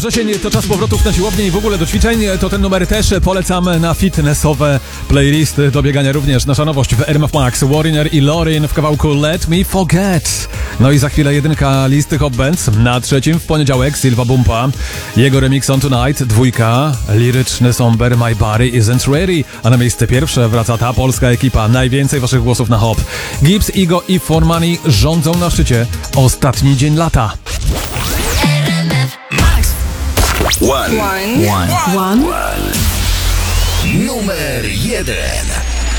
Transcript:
Wrzesień to czas powrotów na siłownię i w ogóle do ćwiczeń, to ten numer też polecam na fitnessowe playlisty do biegania również. Nasza nowość w RMF Max, Warriner i Lorin w kawałku Let Me Forget. No i za chwilę jedynka listy Hot Bands, na trzecim w poniedziałek Silva Bumpa, jego remix On Tonight, dwójka, liryczny somber My Body Isn't Ready, a na miejsce pierwsze wraca ta polska ekipa, najwięcej waszych głosów na hop. Gibbs, Igo i For Money rządzą na szczycie, ostatni dzień lata. One. Numer 1.